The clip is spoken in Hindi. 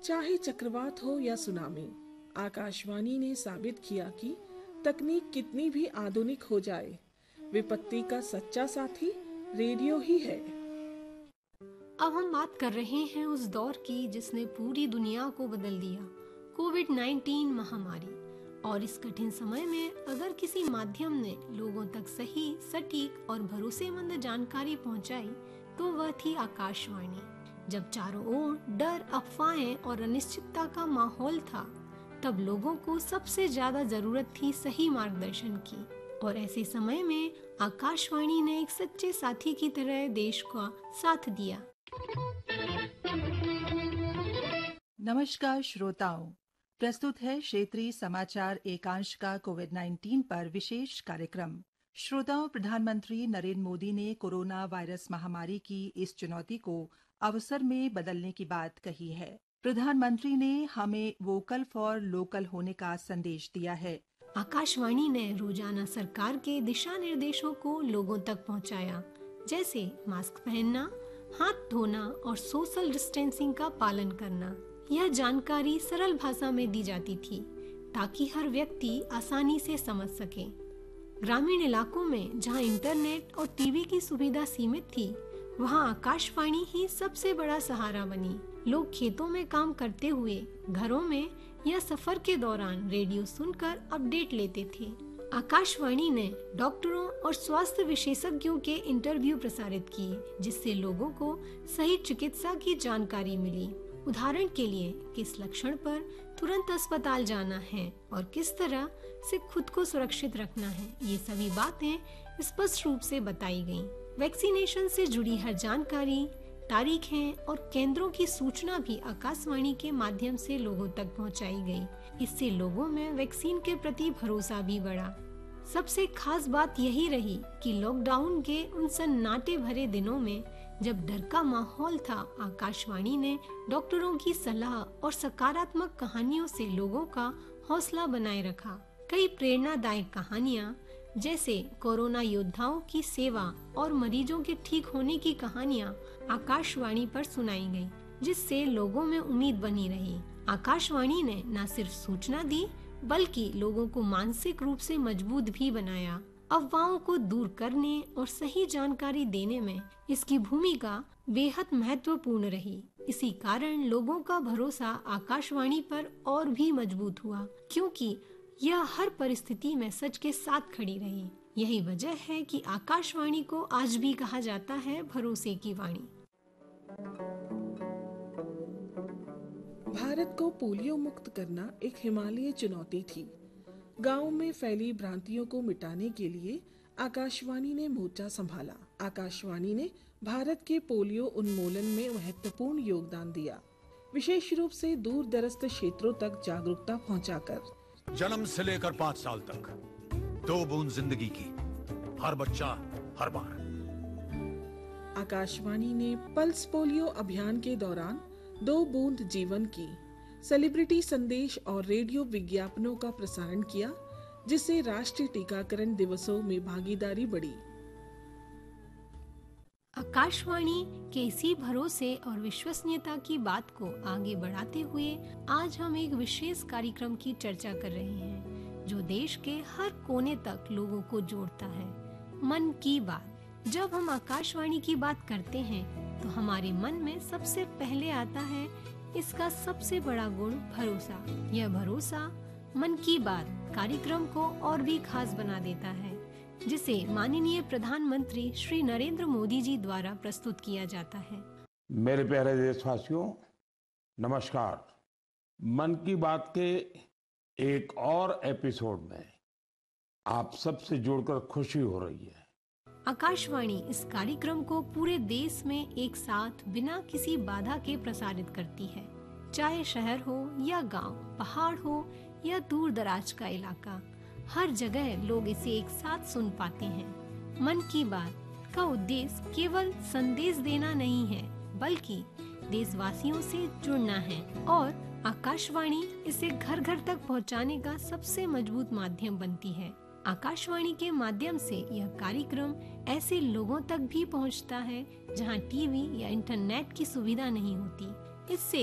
चाहे चक्रवात हो या सुनामी, आकाशवाणी ने साबित किया कि तकनीक कितनी भी आधुनिक हो जाए, विपत्ति का सच्चा साथी रेडियो ही है। अब हम बात कर रहे हैं उस दौर की जिसने पूरी दुनिया को बदल दिया, कोविड-19 महामारी। और इस कठिन समय में अगर किसी माध्यम ने लोगों तक सही, सटीक और भरोसेमंद जानकारी पहुंचाई, तो वह थी आकाशवाणी। जब चारों ओर डर, अफवाहें और अनिश्चितता का माहौल था, तब लोगों को सबसे ज्यादा जरूरत थी सही मार्गदर्शन की। और ऐसे समय में आकाशवाणी ने एक सच्चे साथी की तरह देश का साथ दिया। नमस्कार श्रोताओं, प्रस्तुत है क्षेत्रीय समाचार एकांश का कोविड-19 पर विशेष कार्यक्रम। श्रोताओं, प्रधानमंत्री नरेंद्र मोदी ने कोरोना वायरस महामारी की इस चुनौती को अवसर में बदलने की बात कही है। प्रधानमंत्री ने हमें वोकल फॉर लोकल होने का संदेश दिया है। आकाशवाणी ने रोजाना सरकार के दिशा निर्देशों को लोगों तक पहुंचाया, जैसे मास्क पहनना, हाथ धोना और सोशल डिस्टेंसिंग का पालन करना। यह जानकारी सरल भाषा में दी जाती थी ताकि हर व्यक्ति आसानी से समझ सके। ग्रामीण इलाकों में जहां इंटरनेट और टीवी की सुविधा सीमित थी, वहां आकाशवाणी ही सबसे बड़ा सहारा बनी। लोग खेतों में काम करते हुए, घरों में या सफर के दौरान रेडियो सुनकर अपडेट लेते थे। आकाशवाणी ने डॉक्टरों और स्वास्थ्य विशेषज्ञों के इंटरव्यू प्रसारित किए, जिससे लोगों को सही चिकित्सा की जानकारी मिली। उदाहरण के लिए, किस लक्षण पर तुरंत अस्पताल जाना है और किस तरह से खुद को सुरक्षित रखना है, ये सभी बातें स्पष्ट रूप से बताई गईं। वैक्सीनेशन से जुड़ी हर जानकारी, तारीखें और केंद्रों की सूचना भी आकाशवाणी के माध्यम से लोगों तक पहुंचाई गई। इससे लोगों में वैक्सीन के प्रति भरोसा भी बढ़ा। सबसे खास बात यही रही कि लॉकडाउन के उन सन्नाटे भरे दिनों में जब डर का माहौल था, आकाशवाणी ने डॉक्टरों की सलाह और सकारात्मक कहानियों से लोगों का हौसला बनाए रखा। कई प्रेरणादायक कहानियां, जैसे कोरोना योद्धाओं की सेवा और मरीजों के ठीक होने की कहानियां, आकाशवाणी पर सुनाई गई, जिससे लोगों में उम्मीद बनी रही। आकाशवाणी ने न सिर्फ सूचना दी, बल्कि लोगों को मानसिक रूप से मजबूत भी बनाया। अफवाहों को दूर करने और सही जानकारी देने में इसकी भूमिका बेहद महत्वपूर्ण रही। इसी कारण लोगों का भरोसा आकाशवाणी पर और भी मजबूत हुआ, क्योंकि यह हर परिस्थिति में सच के साथ खड़ी रही। यही वजह है कि आकाशवाणी को आज भी कहा जाता है भरोसे की वाणी। भारत को पोलियो मुक्त करना एक हिमालयी चुनौती थी। गांव में फैली भ्रांतियों को मिटाने के लिए आकाशवाणी ने मोर्चा संभाला। आकाशवाणी ने भारत के पोलियो उन्मूलन में महत्वपूर्ण योगदान दिया, विशेष रूप से दूर दराज क्षेत्रों तक जागरूकता पहुंचाकर। जन्म से लेकर 5 साल तक 2 बूंद जिंदगी की, हर बच्चा हर बार। आकाशवाणी ने पल्स पोलियो अभियान के दौरान 2 बूंद जीवन की, सेलिब्रिटी संदेश और रेडियो विज्ञापनों का प्रसारण किया, जिससे राष्ट्रीय टीकाकरण दिवसों में भागीदारी बढ़ी। आकाशवाणी के इसी भरोसे और विश्वसनीयता की बात को आगे बढ़ाते हुए आज हम एक विशेष कार्यक्रम की चर्चा कर रहे हैं, जो देश के हर कोने तक लोगों को जोड़ता है। मन की बात। जब हम आकाशवाणी की बात करते हैं, तो हमारे मन में सबसे पहले आता है इसका सबसे बड़ा गुण, भरोसा। यह भरोसा मन की बात कार्यक्रम को और भी खास बना देता है, जिसे माननीय प्रधानमंत्री श्री नरेंद्र मोदी जी द्वारा प्रस्तुत किया जाता है। मेरे प्यारे देशवासियों, नमस्कार। मन की बात के एक और एपिसोड में आप सबसे जुड़कर खुशी हो रही है। आकाशवाणी इस कार्यक्रम को पूरे देश में एक साथ बिना किसी बाधा के प्रसारित करती है। चाहे शहर हो या गांव, पहाड़ हो या दूर दराज का इलाका, हर जगह लोग इसे एक साथ सुन पाते हैं। मन की बात का उद्देश्य केवल संदेश देना नहीं है, बल्कि देशवासियों से जुड़ना है, और आकाशवाणी इसे घर घर तक पहुंचाने का सबसे मजबूत माध्यम बनती है। आकाशवाणी के माध्यम से यह कार्यक्रम ऐसे लोगों तक भी पहुंचता है जहां टीवी या इंटरनेट की सुविधा नहीं होती। इससे